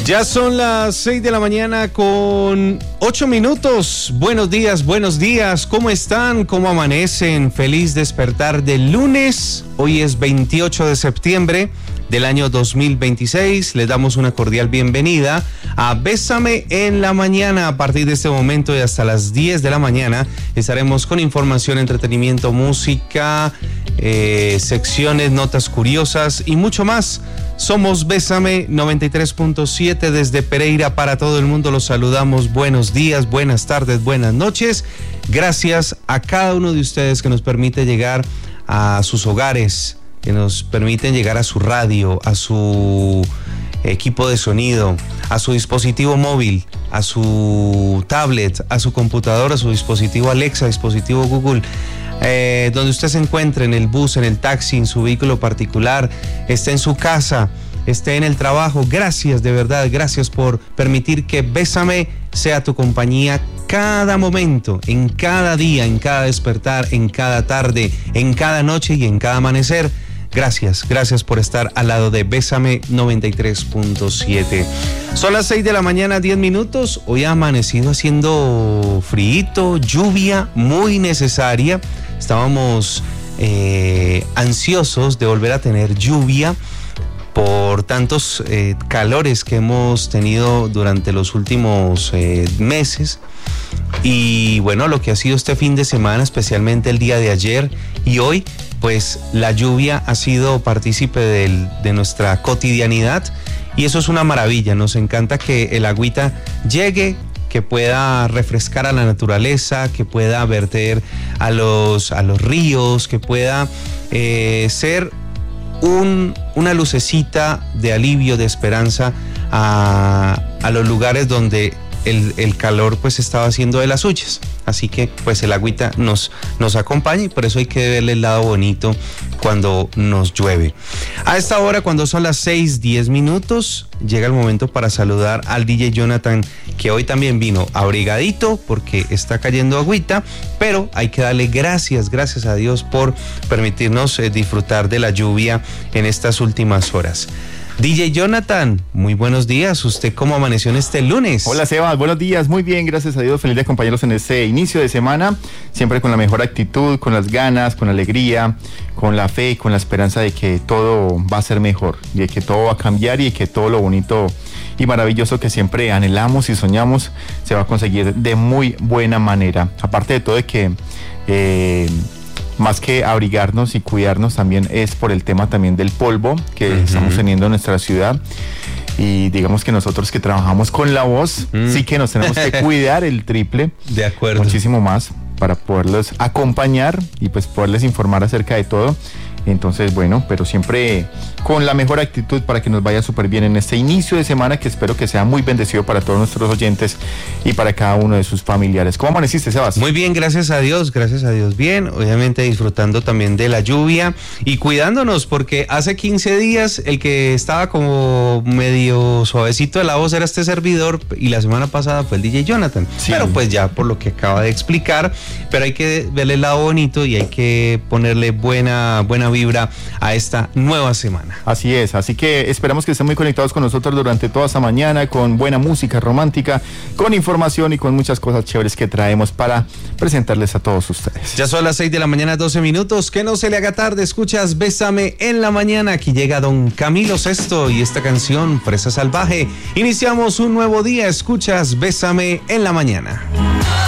Ya son las 6 de la mañana con 8 minutos. Buenos días. ¿Cómo están? ¿Cómo amanecen? Feliz despertar del lunes. Hoy es 28 de septiembre del año 2026. Les damos una cordial bienvenida a Bésame en la Mañana. A partir de este momento y hasta las 10 de la mañana estaremos con información, entretenimiento, música, secciones, notas curiosas y mucho más. Somos Bésame 93.7 desde Pereira para todo el mundo. Los saludamos. Buenos días, buenas tardes, buenas noches. Gracias a cada uno de ustedes que nos permite llegar a sus hogares, que nos permiten llegar a su radio, a su equipo de sonido, a su dispositivo móvil, a su tablet, a su computadora, a su dispositivo Alexa, dispositivo Google. Donde usted se encuentre, en el bus, en el taxi, en su vehículo particular, esté en su casa, esté en el trabajo. Gracias, de verdad, gracias por permitir que Bésame sea tu compañía cada momento, en cada día, en cada despertar, en cada tarde, en cada noche y en cada amanecer. Gracias por estar al lado de Bésame 93.7. Son las 6 de la mañana, 10 minutos. Hoy ha amanecido haciendo frío, lluvia muy necesaria. Estábamos ansiosos de volver a tener lluvia por tantos calores que hemos tenido durante los últimos meses. Y bueno, lo que ha sido este fin de semana, especialmente el día de ayer y hoy, pues la lluvia ha sido partícipe de nuestra cotidianidad y eso es una maravilla. Nos encanta que el agüita llegue, que pueda refrescar a la naturaleza, que pueda verter a los ríos, que pueda ser una lucecita de alivio, de esperanza a los lugares donde el calor pues estaba haciendo de las suyas. Así que pues el agüita nos acompaña y por eso hay que verle el lado bonito cuando nos llueve. A esta hora, cuando son las 6:10 minutos, llega el momento para saludar al DJ Jonathan, que hoy también vino abrigadito porque está cayendo agüita, pero hay que darle gracias a Dios por permitirnos disfrutar de la lluvia en estas últimas horas. DJ Jonathan, muy buenos días. ¿Usted cómo amaneció en este lunes? Hola Sebas, buenos días. Muy bien, gracias a Dios. Feliz de acompañarlos en este inicio de semana. Siempre con la mejor actitud, con las ganas, con la alegría, con la fe, con la esperanza de que todo va a ser mejor, de que todo va a cambiar y de que todo lo bonito y maravilloso que siempre anhelamos y soñamos se va a conseguir de muy buena manera. Aparte de todo, de que más que abrigarnos y cuidarnos, también es por el tema también del polvo que estamos teniendo en nuestra ciudad. Y digamos que nosotros que trabajamos con la voz, sí que nos tenemos que cuidar el triple. De acuerdo. Muchísimo más para poderlos acompañar y pues poderles informar acerca de todo. Entonces, bueno, pero siempre con la mejor actitud para que nos vaya súper bien en este inicio de semana, que espero que sea muy bendecido para todos nuestros oyentes y para cada uno de sus familiares. ¿Cómo amaneciste, Sebas? Muy bien, gracias a Dios bien. Obviamente disfrutando también de la lluvia y cuidándonos, porque hace 15 días el que estaba como medio suavecito de la voz era este servidor y la semana pasada fue el DJ Jonathan. Sí. Pero pues ya por lo que acaba de explicar, pero hay que verle el lado bonito y hay que ponerle buena vibra a esta nueva semana. Así es, así que esperamos que estén muy conectados con nosotros durante toda esta mañana, con buena música romántica, con información y con muchas cosas chéveres que traemos para presentarles a todos ustedes. Ya son las 6 de la mañana, 12 minutos, que no se le haga tarde. Escuchas Bésame en la Mañana. Aquí llega don Camilo Sesto y esta canción, Fresa Salvaje. Iniciamos un nuevo día, escuchas Bésame en la Mañana.